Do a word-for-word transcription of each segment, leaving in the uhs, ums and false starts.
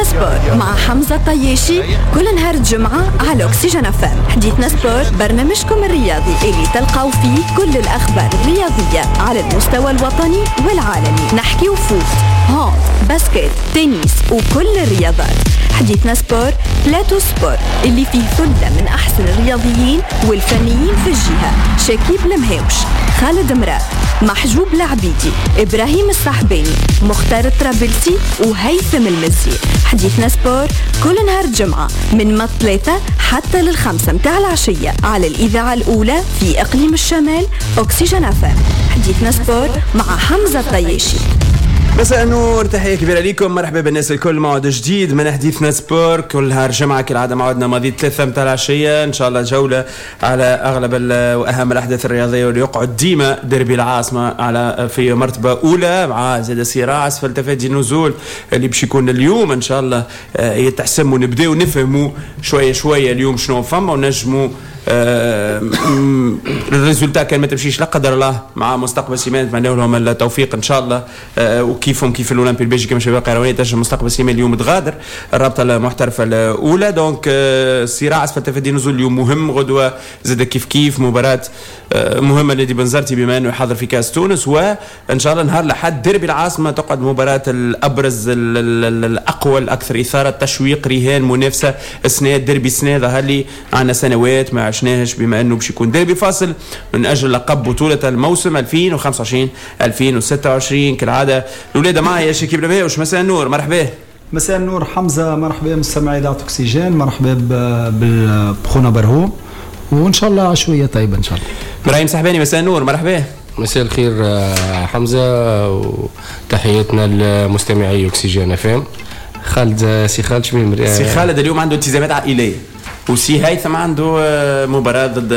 حديثنا سبور مع حمزة الطياشي كل نهار الجمعة على أكسجين اف ام. حديثنا سبور برنامجكم الرياضي اللي تلقاو فيه كل الأخبار الرياضية على المستوى الوطني والعالمي. نحكي وفوت، هاند، باسكت، تنس وكل الرياضات. حديثنا سبور بلاتو سبور اللي فيه ثلة من أحسن الرياضيين والفنيين في الجهة. شكيب المهيوش، خالد مراد، محجوب العبيدي، إبراهيم الصحباني، مختار الطرابلسي وهيثم المزي. حديثنا سبور كل نهار الجمعة من ما الثلاثة حتى للخمسة متاع العشية على الإذاعة الأولى في إقليم الشمال أكسجين اف ام. حديثنا سبور مع حمزة الطياشي. مساء النور، تحية كبيرة لكم، مرحبا بالناس الكل. موعد جديد من حديثنا سبور كل نهار جمعة كالعادة. موعدنا ماضي ثلاثة متاع العشية إن شاء الله، جولة على أغلب وأهم الأحداث الرياضية واللي يقعد ديما دربي العاصمة على في مرتبة أولى، مع زاد صراع أسفل تفادي النزول اللي باش يكون اليوم إن شاء الله يتحسم ونبداو نفهموا شوية شوية اليوم شنو فما ونجموا آه الريزولتا كان ما تمشيش لا قدر الله مع مستقبل سيمان. نتمنى لهم التوفيق ان شاء الله، آه وكيفهم كيف الاولمبي البلجيكي مش باقي قرويه تنجم مستقبل سيمان اليوم تغادر الرابطه المحترفه الاولى. دونك آه صراع اسفل تفادي نزول اليوم مهم، غدوه زاد كيف كيف مباراه آه مهمه لدي بنزرتي بما انه يحضر في كاس تونس، وان شاء الله نهار لحد دربي العاصمه تقعد مباراه الابرز الاقوى الاكثر اثاره، تشويق، رهان، منافسه، اسناد دربي سنه ظهر لي عندنا سنوات ما عشناهش بما انه باش يكون ديربي فاصل من اجل لقب بطوله الموسم ألفين وخمسة وعشرين ألفين وستة وعشرين. كالعاده الاولاد معايا شكيب المهيوش. مساء النور، مرحبا. مساء النور حمزه، مرحبا مستمعي اذاعه اكسجين، مرحبا بخونا برهوم، وان شاء الله عشويه طيبه ان شاء الله. ابراهيم صحباني مساء النور، مرحبا. مساء الخير حمزه، وتحياتنا لمستمعي اكسجين اف ام. خالد سي خالد شميم سي خالد اليوم عنده التزامات عائليه، وسي هيثم عنده مباراة ضد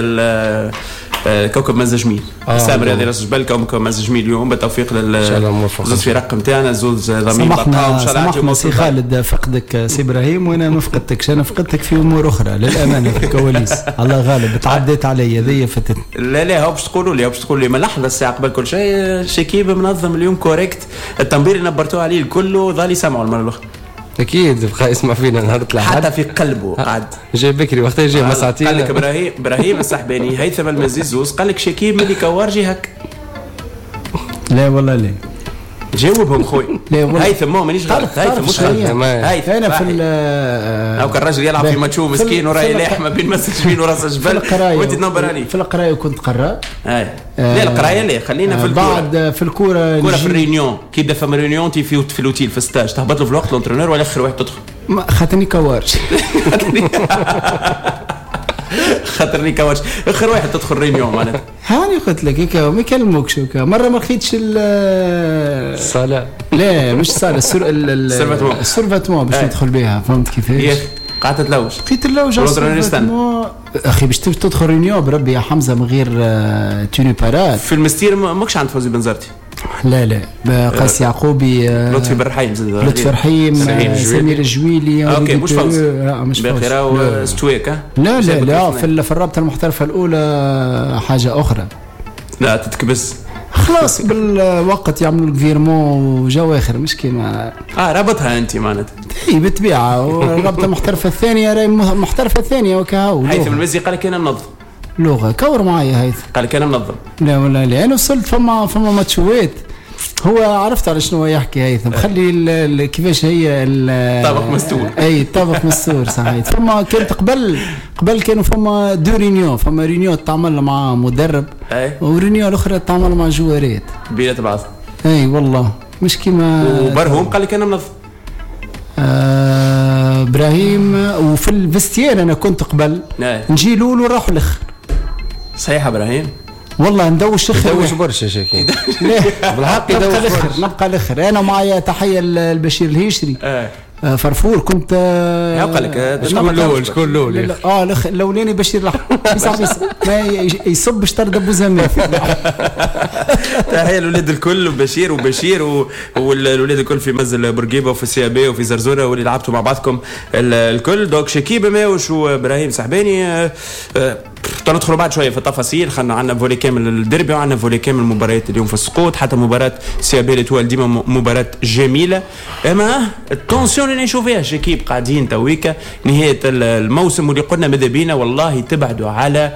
كوكب مزجميل. سام رياضي راس جبل كوكب مزجميل اليوم، بالتوفيق لل زوز في رقم تاعنا، زوز ضمين بقاء ان شاء الله. سامحنا سي خالد، فقدك سي ابراهيم وانا ما فقدتكش، انا فقدتك في امور اخرى للامانه في الكواليس. الله غالب تعديت علي ذي فتت. لا لا هو باش تقولوا لي باش تقولوا لي ما لحظه الساعه قبل كل شيء شكيب منظم اليوم كوريكت. التنبير اللي نبرتوه عليه الكل ظل يسمعوا المره الاخرى اكيد بقى يسمع فينا نهار الأحد حتى في قلبه قعد جاي بكري وقتها جاي مساعتين. قال لك ابراهيم ابراهيم الصحباني هيثم المزيزوز قال لك شكيب ملي كوارجي هك. لا والله لا جاوبهم خويا. هيثم مو مانيش غلط، هيثم مش غلط. هيثم انا في او كان الراجل يلعب في ماتشو مسكين وراي لاحمه بين مسجين وراس جبل وانت تنبر عليه. في القرايه كنت قراء. اي لا القرايه لا، خلينا في الكوره. بعد في الكوره كوره في الريونيون كي بدا فما ريونيون تي في في الاوتيل في ستاج تهبط له في الوقت لونترونور ولا اخر واحد تدخل. خاطرني كوارش خاطرني كوارش اخر واحد تدخل ريونيون معناتها. هاني قلت لك هيك ما يكلموكش هكا. مره ما لقيتش الصاله، لا مش الصاله، السيرفاتمون السيرفاتمون باش ندخل بها، فهمت كيفاش؟ قعدت تلوج لقيت اللوج اخي باش تدخل ريونيون بربي يا حمزه من غير توني بارات. في المستير ماكش عند فوزي بنزرتي؟ لا لا قاس يعقوبي، لطفي بالرحيم، لطفي رحيم، سمير الجويلي. اوكي مش فوز، لا مش فوز باخره ستويك. لا لا لا في في الرابطه المحترفه الاولى حاجه اخرى. لا تتكبس خلاص بالوقت يعملوا الكفيرمون وجواخر مش كيما اه رابطها انت معناتها. اي بالطبيعه، والرابطه المحترفه الثانيه راهي محترفه الثانيه وكاو. هيثم المزي قال لك انا منظم لغه كور معايا هيثم، قال لك انا منظم. لا ولا لا انا وصلت فما فما ماتشوات. هو عرفت على شنو يحكي هيثم، خلي كيفاش هي الطابق مستور. اي الطابق مستور صحيح. فما كانت قبل قبل كانوا فما دو رينيون، فما رينيون تعمل مع مدرب ورينيون الاخرى تعمل مع جوارات بينات بعض. اي والله مش كيما. وبرهم قال لك انا منظم. آه ابراهيم وفي الفستيان انا كنت قبل نجي الاول ونروح الاخر. صحيح ابراهيم والله ندوش اخر ندوش برشا شكي. لا بالحق يدوش الاخر، نبقى الاخر. انا معايا تحيه البشير الهيشري اه فرفور كنت قال لك شكون الاول شكون الاول اه الاولاني بشير الاحمر يصعب ما يصب شطر ابو زمان. تحيه الاولاد الكل وبشير وبشير والاولاد الكل في مزل بورقيبه وفي سيابي وفي زرزوره واللي لعبتوا مع بعضكم الكل. دوك شكيب ماوش وابراهيم صحباني ندخلوا بعد شويه في التفاصيل. خلنا عندنا فولي كامل الديربي وعندنا فولي كامل المباريات اليوم في السقوط. حتى مباراه سي بي لتوال ديما مباراه جميله. اما التونسيون اللي نشوف فيها شيكيب قاعدين تويكا نهايه الموسم واللي قلنا ماذا بينا والله تبعدوا على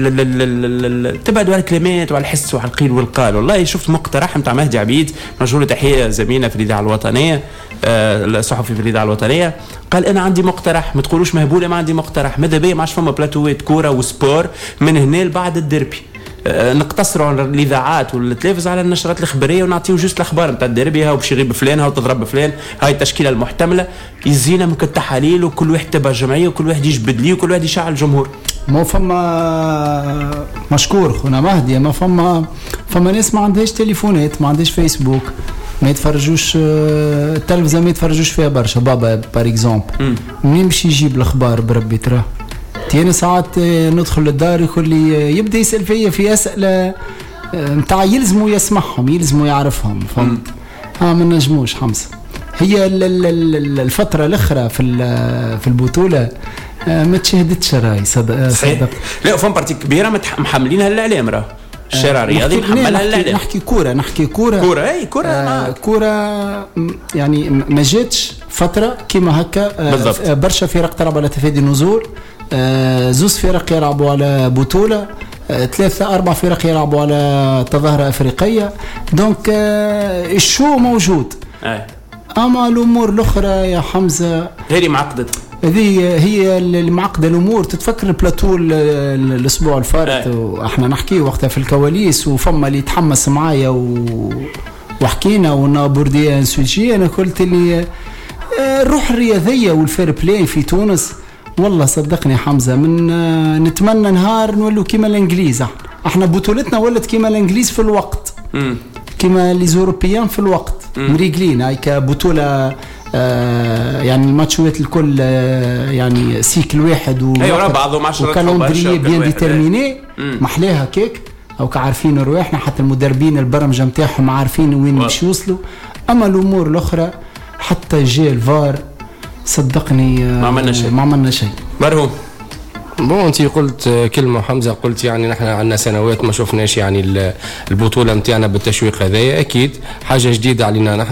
تبعدوا على الكلمات وعلى الحس وعلى القيل والقال. والله شفت مقترح نتاع مهدي عبيد مجهول تحيه زميلنا في الاذاعه الوطنيه الصحفي في الاذاعه الوطنيه قال انا عندي مقترح ما تقولوش مهبوله ما عندي مقترح ماذا بيا ما عادش فما بلاتوات كوره وسبور من هنا لبعد الديربي نقتصروا على الاذاعات والتلفز على النشرات الاخباريه ونعطيو جوست الاخبار نتاع الديربي هاو باش يغيب فلان هاو تضرب فلان هاي التشكيله المحتمله يزينا من التحاليل وكل واحد تبع الجمعيه وكل واحد يجبد ليه وكل واحد يشعل الجمهور. ما فما مشكور خونا مهدي ما فما فما ناس ما عندهاش تليفونات ما عندهاش فيسبوك ما يتفرجوش التلفزه ما يتفرجوش فيها برشا بابا بار اكزومبل منين باش يجيب الاخبار بربي تراه تاني ساعات ندخل للدار يقول لي يبدا يسال فيا في اسئله نتاع يلزموا يسمعهم يلزموا يعرفهم فهمت ها ما نجموش حمزه هي الفتره الاخرى في في البطوله ما تشهدتش راي صدق صدق لا فهم بارتي كبيره محملينها الاعلام راه الشارع الرياضي محملها الاعلام نحكي كوره نحكي كوره كوره اي كوره آه كوره يعني ما جاتش فتره كيما هكا آه برشا فرق تلعب على تفادي النزول آه زوز فرق يلعبوا على بطوله آه ثلاثه اربع فرق يلعبوا على تظاهره افريقيه دونك آه الشو موجود آه. اما الامور الاخرى يا حمزه هذه معقده هذه هي المعقده الامور تتفكر البلاتو الاسبوع الفارط واحنا نحكي وقتها في الكواليس وفما اللي يتحمس معايا و... وحكينا ونابورديا نسويجي انا قلت لي الروح الرياضيه والفير بلاي في تونس والله صدقني حمزه من نتمنى نهار نولوا كيما الانجليز احنا بطولتنا ولت كيما الانجليز في الوقت كيما لي زوروبيان في الوقت مريقلين هاي كبطوله آه يعني الماتشات الكل آه يعني سيكل واحد و ايوه بعضهم عشرة وكالندري بيان ديترميني محليها كيك او كعارفين رواحنا حتى المدربين البرمجه نتاعهم عارفين وين باش يوصلوا. اما الامور الاخرى حتى جاء الفار صدقني آه ما عملنا شيء ما عملنا شيء مرهوم. بون انت قلت كلمه حمزه قلت يعني نحن عندنا سنوات ما شفناش يعني البطوله نتاعنا بالتشويق هذايا اكيد حاجه جديده علينا نحن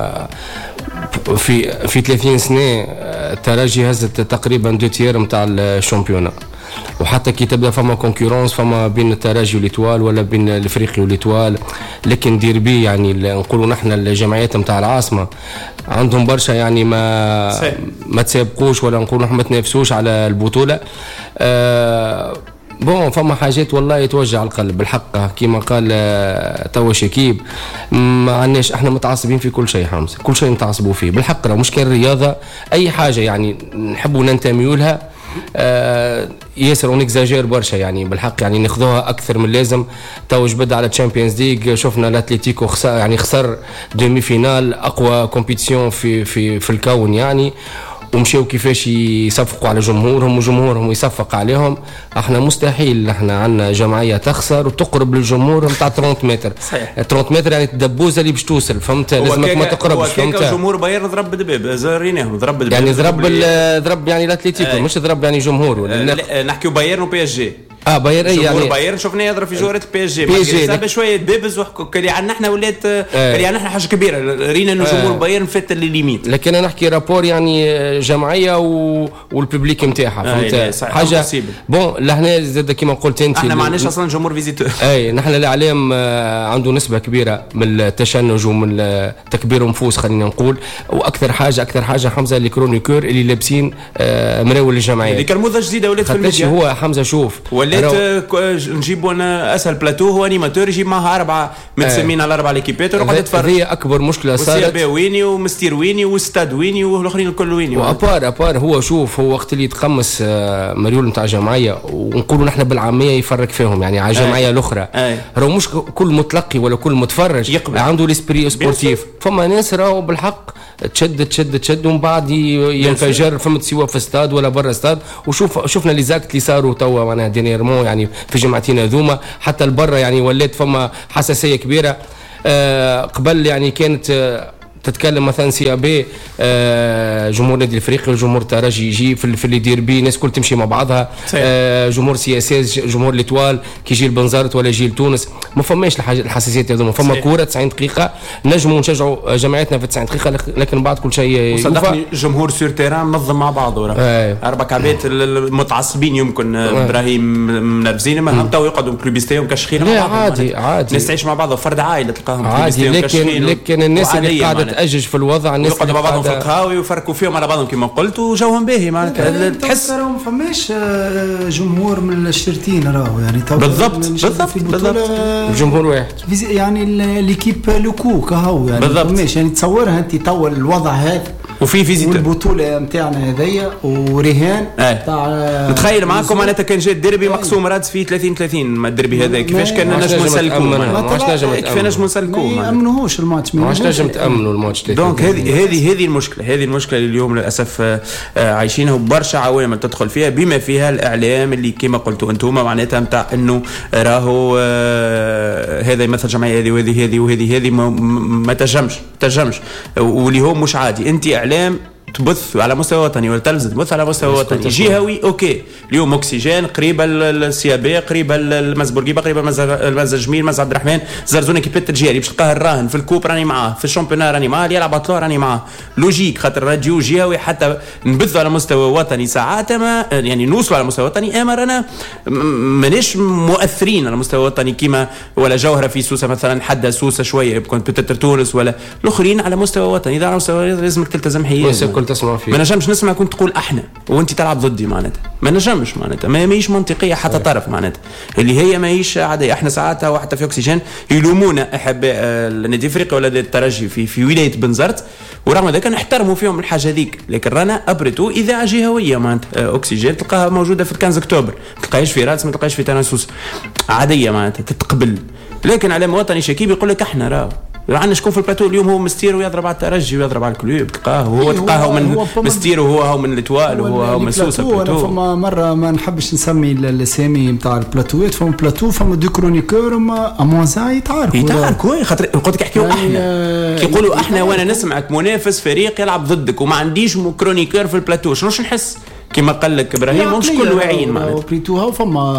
في في ثلاثين سنه الترجي هزت تقريبا دو تير نتاع الشامبيونا وحتى كي تبدا فما كونكورونس فما بين الترجي والإتوال ولا بين الافريقي والإتوال لكن ديربي يعني نقولوا نحن الجمعيات نتاع العاصمه عندهم برشا يعني ما سي. ما تسابقوش ولا نقولوا نحن ما تنافسوش على البطوله أه بون فما حاجات والله توجع القلب بالحق كيما قال توا شكيب ما عندناش احنا متعصبين في كل شيء حمزه كل شيء نتعصبوا فيه بالحق راه مش كان الرياضه اي حاجه يعني نحبوا ننتميوا لها آه ياسر ونكزاجير برشا يعني بالحق يعني ناخذوها اكثر من لازم تو جبد على تشامبيونز ليج شفنا الاتليتيكو خسر يعني خسر دومي فينال اقوى كومبيتيسيون في في في الكون يعني ومشيو كيفاش يصفقوا على جمهورهم وجمهورهم يصفق عليهم. احنا مستحيل احنا عندنا جمعيه تخسر وتقرب للجمهور نتاع ثلاثين متر صحيح. ثلاثين متر يعني الدبوزه اللي باش توصل فهمت لازمك ما تقربش فهمت جمهور بايرن ضرب دباب زاريناهم ضرب دباب يعني ضرب ضرب يعني الاتليتيكو مش ضرب يعني جمهور أه نحكيو بايرن وبي اس جي اه بايرن اي يعني بايرن شفناه يضرب في جوره بي اس جي بي اس جي شويه دبابز وكل يعني احنا ولات يعني احنا حاجه كبيره رينا انه جمهور بايرن فات اللي ليميت لكن انا نحكي رابور يعني جمعيه و... والببليك نتاعها فهمت حاجه بون لهنا زاد كيما قلت انت احنا ما عندناش اصلا جمهور فيزيتور اي نحن الاعلام عنده نسبه كبيره من التشنج ومن تكبير نفوس خلينا نقول واكثر حاجه اكثر حاجه حمزه اللي كرونيكور اللي لابسين مراول الجمعيه اللي كان موضه جديده ولات في الميديا هو حمزه شوف ولات نجيبوا انا اسهل بلاتو هو انيماتور يجيب معها اربعه متسمين على اربع ليكيبات ويقعد يتفرج هذه اكبر مشكله صارت ويني ومستير ويني واستاد ويني والاخرين الكل ويني وابار ابار هو شوف هو وقت اللي يتقمص مريول نتاع جمعيه ونقولوا نحن بالعاميه يفرق فيهم يعني على الجمعيه الاخرى راهو مش كل متلقي ولا كل متفرج يقبل. عنده ليسبري سبورتيف فما ناس راهو بالحق تشد تشد تشد ومن بعد ينفجر فهمت سواء في استاد ولا برا استاد وشوف شفنا لي زاكت اللي صاروا توا وانا دينيرمون يعني في جمعتين هذوما حتى البرا يعني ولات فما حساسيه كبيره. آه قبل يعني كانت آه تتكلم مثلا سي بي آه جمهور النادي الافريقي والجمهور الترجي يجي في, في اللي يدير بيه الناس كل تمشي مع بعضها آه جمهور سي اس اس جمهور ليتوال كي يجي لبنزرت ولا يجي لتونس ما فماش الحساسيات هذوما فما كوره تسعين دقيقه نجموا نشجعوا جماعتنا في تسعين دقيقه لكن بعد كل شيء صدقني جمهور سور تيران منظم مع بعضه آه. اربع كعبات المتعصبين يمكن آه. ابراهيم منرفزين ما هم تو يقعدوا بلوبيستي ومكشخين مع بعض عادي عادي الناس تعيش مع بعضها فرد عائله تلقاهم عادي لكن لكن الناس اللي قاعده تاجج في الوضع الناس يقعدوا مع بعضهم في القهاوي ويفركوا فيهم على بعضهم كما قلت وجوهم باهي معناتها تحس ما فماش جمهور من الشرتين راهو يعني بالضبط بالضبط بالضبط جمهور واحد يعني ليكيب لوكو كهو يعني فماش يعني تصورها انت تو الوضع هذا وفي فيزيتور والبطوله نتاعنا هذيا ورهان تاع نتخيل معاكم معناتها كان جاء الديربي مقسوم رادس في ثلاثين ثلاثين ما الديربي هذا كيفاش كان نجم نسلكوه كيفاش نجم نسلكوه ما يامنوهوش الماتش ماش نجم تامنوا الماتش دونك هذه هذه هذه المشكله هذه المشكله اللي اليوم للاسف عايشينها وبرشا عوامل تدخل فيها بما فيها الاعلام اللي كما قلتوا انتم معناتها نتاع انه راهو هذا يمثل جمعيه هذه وهذه هذه وهذه هذه ما تجمش تجمش واللي هو مش عادي انت اعلام تبث على مستوى وطني ولا تلفزة تبث على مستوى وطني جهوي اوكي اليوم اكسجين قريبه السيابيه قريبه المزبورقيبه قريبه المزا جميل مزا عبد الرحمن زرزوني كي بيت الجيري باش تلقاه الراهن في الكوب راني معاه في الشامبيونار راني معاه يلعب اطلع راني معاه لوجيك خاطر راديو جهوي حتى نبثوا على مستوى وطني ساعات ما يعني نوصلوا على مستوى وطني اما رانا مانيش مؤثرين على مستوى وطني كيما ولا جوهره في سوسه مثلا حدا سوسه شويه كنت بتتر تونس ولا الاخرين على مستوى وطني اذا على مستوى لازمك تلتزم حياتك تسمع فيه ما نجمش نسمع كنت تقول احنا وانت تلعب ضدي معناتها ما نجمش معناتها ما ماهيش منطقيه حتى طرف معناتها اللي هي ماهيش عاديه احنا ساعاتها وحتى في اكسجين يلومونا احباء النادي الافريقي ولا الترجي في في ولايه بنزرت ورغم ذلك نحترموا فيهم الحاجه ذيك لكن رانا ابرتو اذاعه جهويه معناتها اكسجين تلقاها موجوده في خمسة اكتوبر ما تلقاهاش في رادس ما تلقاهاش في تناسوس عاديه معناتها تتقبل لكن على وطني شكيب يقول لك احنا راه عندنا شكون في البلاتو اليوم هو مستير ويضرب على الترجي ويضرب على الكلوب تلقاه هو تلقاه من مستير وهو هو من الاتوال وهو هو من سوسه بلاتو فما مره ما نحبش نسمي الاسامي نتاع البلاتوات فما بلاتو فما دو كرونيكور ما اموزا يتعاركوا يتعاركوا خاطر قلت لك يحكيوا احنا كي يقولوا احنا وانا نسمعك منافس فريق يلعب ضدك وما عنديش كرونيكور في البلاتو شنوش نحس كما قال لك ابراهيم مش كل واعيين معناتها بريتوها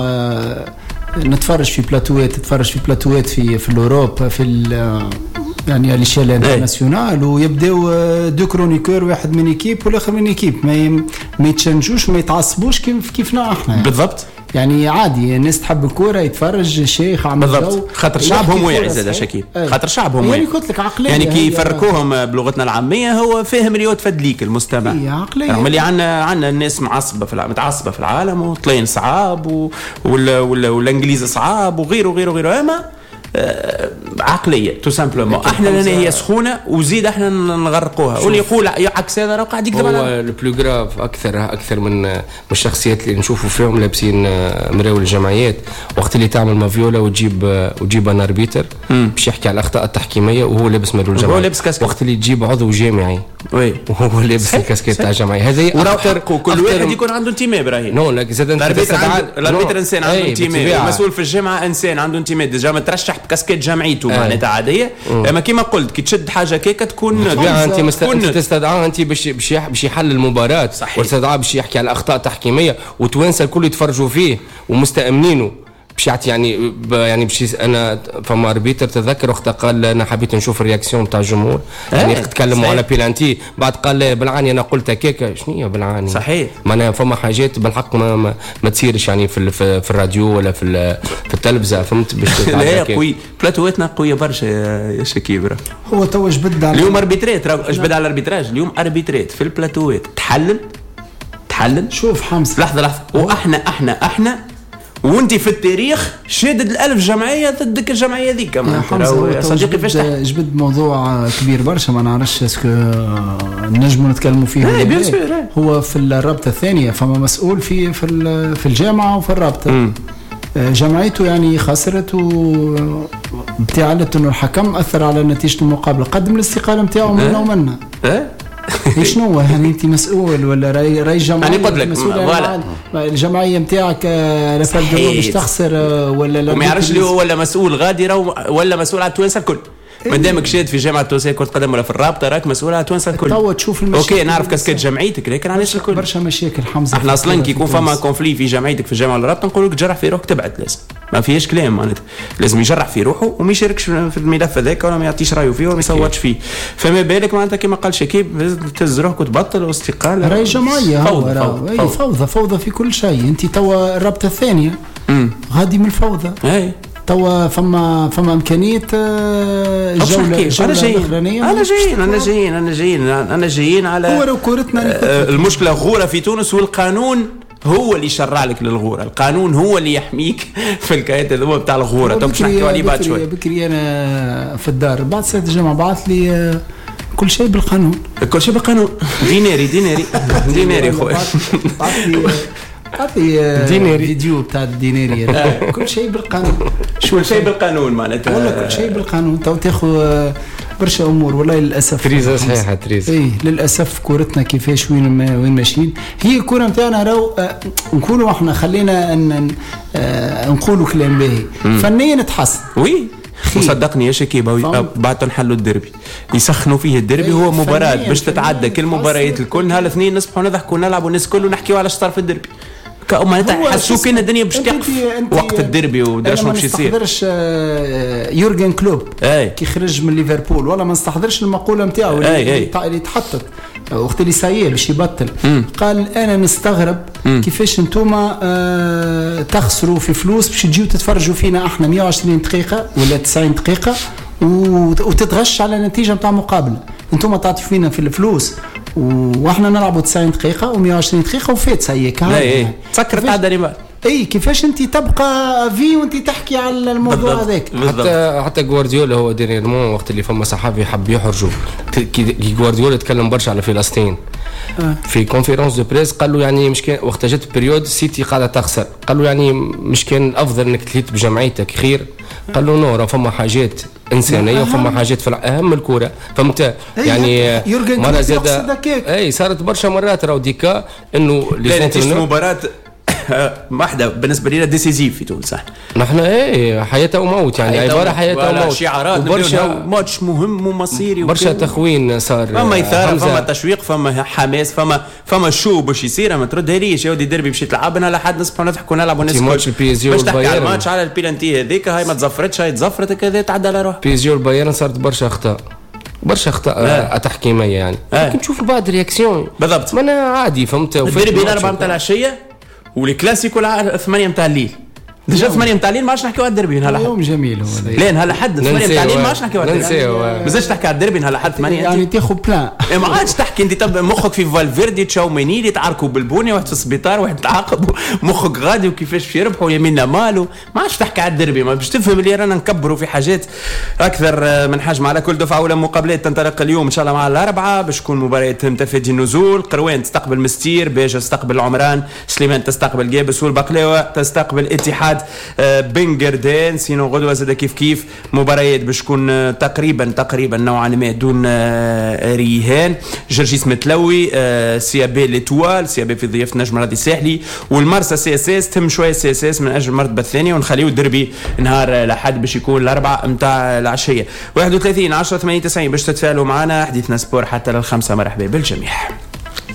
فما نتفرج في بلاتوات تتفرج في بلاتوات في في الاوروب في يعني الاشياء الانترناسيونال ويبداو دو كرونيكور واحد من ايكيب والاخر من ايكيب ما ما يتشنجوش ما يتعصبوش كيف كيفنا احنا بالضبط يعني عادي الناس تحب الكوره يتفرج شيخ عمل بالضبط خاطر شعبهم واعي زاد شكيب خاطر شعبهم واعي يعني قلت لك عقليه يعني كي يفركوهم بلغتنا العاميه هو فاهم اللي تفد ليك المستمع هي عقليه رغم اللي عندنا عندنا الناس معصبه في متعصبه في العالم وطلين صعاب و... ولا ولا والانجليزي صعاب وغيره وغيره وغيره اما آه عقليه تو سامبلومون احنا لنا هي سخونه وزيد احنا نغرقوها واللي يقول عكس هذا راه قاعد يكذب على هو البلو جراف اكثر اكثر من من الشخصيات اللي نشوفوا فيهم لابسين مراول الجمعيات وقت اللي تعمل مافيولا وتجيب وتجيب ان اربيتر باش يحكي على الاخطاء التحكيميه وهو لابس مراول الجمعيه وهو لابس كاسكيت وقت اللي تجيب عضو جامعي وي وهو لابس الكاسكيت تاع الجمعيه هذه اكثر كل واحد يكون عنده انتماء ابراهيم نو لكن زاد الاربيتر انسان عنده انتماء المسؤول في الجامعه انسان عنده انتماء ديجا مترشح بكاسكيت جمعيه معناتها عاديه اما كيما قلت كي تشد حاجه كيكه تكون انت تستدعى انت باش باش يحل المباراه وتستدعى باش يحكي على اخطاء تحكيميه وتوانسه الكل يتفرجوا فيه ومستأمنينه باش يعطي يعني يعني باش انا فما اربيتر تذكر وقت قال انا حبيت نشوف الرياكسيون تاع الجمهور يعني تكلموا على بيلانتي بعد قال بالعاني انا قلت هكاك شنو هي بالعاني صحيح معناها فما حاجات بالحق ما, ما, ما تصيرش يعني في في الراديو ولا في في التلفزه فهمت باش لا قوي بلاتواتنا قويه برشا يا شكيبره هو تو جبد اليوم اربيتريت جبد على الاربيتراج اليوم اربيتريت في البلاتوات تحلل تحلل شوف حمص لحظه لحظه واحنا احنا احنا وانت في التاريخ شادد الالف جمعيه ضدك الجمعيه ذيك يا صديقي فاش جبد موضوع كبير برشا ما نعرفش اسكو نجموا نتكلموا فيه هو في الرابطه الثانيه فما مسؤول في في في الجامعه وفي الرابطه جمعيته يعني خسرت وبتعلت انه الحكم اثر على نتيجه المقابله قدم الاستقاله نتاعو منا ومنا شنو يعني انت مسؤول ولا راي راي جمعيه انا قلت لك الجمعيه نتاعك لا فرد باش تخسر ولا لا وما يعرفش اللي هو ولا مسؤول غادره ولا مسؤول على التوانسه الكل ما دامك شاد في جامعه تونسيه كره قدم ولا في الرابطه راك مسؤول على تونس الكل. توا تشوف المشاكل. اوكي نعرف كاسكيت جمعيتك لكن علاش الكل برشا مشاكل حمزه. احنا اصلا كي يكون فما كونفلي في جمعيتك في الجامعه ولا الرابطه نقول لك جرح في روحك تبعد، لازم ما فيهاش كلام معناتها، لازم يجرح في روحه وما يشاركش في الملف هذاك ولا ما يعطيش رايه فيه ولا ما يصوتش فيه. فما بالك معناتها كما قال شكيب تهز روحك وتبطل واستقاله. راهي جمعيه فوضى فوضى, فوضى, فوضى فوضى في كل شيء. انت توا الرابطه الثانيه غادي من الفوضى. اي توا فما فما امكانيه الجوله انا جايين انا جايين انا جايين انا جايين انا جايين على هو كورتنا. المشكله غوره في تونس والقانون هو اللي يشرع لك للغوره، القانون هو اللي يحميك في الكايات هذوما بتاع الغوره. طب باش نحكيو عليه بعد شوي. بكري انا في الدار بعد سيد الجمعه بعث لي كل شيء بالقانون كل شيء بالقانون. ديناري ديناري ديناري خويا بعث لي عطي فيديو بتاع الديناري كل شيء بالقانون. شو شيء بالقانون معناتها والله كل شيء بالقانون. تو تاخذ برشا امور والله للاسف. تريزا صحيحه تريزا. اي للاسف كورتنا كيفاش وين ما وين ماشيين. هي الكوره نتاعنا راهو نكونوا احنا خلينا نقولوا كلام باهي فنيا نتحسن. وي وصدقني يا شكيبه بعد نحلوا الدربي يسخنوا فيه الدربي. هو مباراه باش تتعدى كل المباريات الكل. نهار الاثنين نصبحوا نضحكوا ونلعبوا الناس كله ونحكيوا على شطر في الدربي معناتها حسوا كان الدنيا باش تقف وقت الدربي وداش شنو باش يصير. ما نستحضرش يورجن كلوب كي خرج من ليفربول ولا ما نستحضرش المقوله نتاعو اللي تحطت وقت اللي سايي باش يبطل. قال انا نستغرب كيفاش انتوما آه تخسروا في فلوس باش تجيو تتفرجوا فينا احنا مية وعشرين دقيقه ولا تسعين دقيقه وتتغش على نتيجه نتاع مقابله. انتوما تعطيو فينا في الفلوس واحنا نلعبوا تسعين دقيقه ومية وعشرين دقيقه وفات سايك. اي تسكر تعدى ريما. اي كيفاش انت تبقى في وانت تحكي على الموضوع هذاك. حتى حتى غوارديولا هو ديريرمون وقت اللي فما صحافي حب يحرجوا كي غوارديولا تكلم برشا على فلسطين آه. في كونفيرونس دو بريس قال له يعني مش كان وقت جات بريود سيتي قاعده تخسر قال له يعني مش كان الافضل انك تليت بجمعيتك خير. قال له نورا فما حاجات انسانيه وفما حاجات في اهم الكوره فهمت يعني مره زاد اي صارت برشا مرات راهو ديكا انه لي مباراه واحده بالنسبه لنا ديسيزيف في تونس. نحن ايه حياه وموت يعني عباره حياه وموت شعارات برشا ماتش مهم ومصيري برشا تخوين صار. فما اثاره فما تشويق فما حماس فما فما شو باش يصير. ما تردها ليش يا ودي ديربي باش تلعبنا لحد نصبحوا نضحكوا نلعبوا ناس ماتش البي اس جي باش تحكي على الماتش على البيلانتي هذيك هاي ما تزفرتش هاي تزفرت كذا تعدى على روح. بي اس جي والبايرن صارت برشا اخطاء برشا اخطاء آه. تحكيميه يعني لكن تشوف بعض رياكسيون بالضبط ما انا عادي فهمت. الديربي الاربعه نتاع العشيه والكلاسيكو ثمانية نتاع الليل. ديجا ثمانية نتاع الليل ما عادش نحكيو على الدربي نهار الاحد. يوم جميل هو لين هلا حد ثمانية نتاع الليل ما عادش نحكيو على الدربي. ما زادش تحكي على الدربي نهار الاحد ثمانية يعني تاخذ بلان. ما عادش تحكي انت تبدا مخك في فالفيردي تشاوميني اللي تعاركوا بالبوني واحد في السبيطار واحد تعاقب مخك غادي وكيفاش باش يربحوا يميننا مالو. ما عادش تحكي على الدربي ما باش تفهم اللي رانا نكبروا في حاجات اكثر من حجم. على كل دفعه ولا مقابلات تنطلق اليوم ان شاء الله مع الاربعه باش تكون مباريات متفادي النزول. قروان تستقبل مستير، باجه تستقبل عمران، سليمان تستقبل جابس، والبقلاوه تستقبل اتحاد بنجردان. سينو غدوه زاد كيف كيف مباريات باش تكون تقريبا تقريبا نوعا ما دون ريهان. جرجيس متلوي، سي بي ليتوال، سي بي في ضيافه نجم راضي الساحلي، والمرسى سي اس اس تم شويه سي اس اس من اجل المرتبه الثانيه. ونخليو الدربي نهار الاحد باش يكون الاربعه نتاع العشيه. واحد وثلاثين عشرة ثمانية وتسعين باش تتفاعلوا معنا. حديثنا سبور حتى للخمسه. مرحبا بالجميع.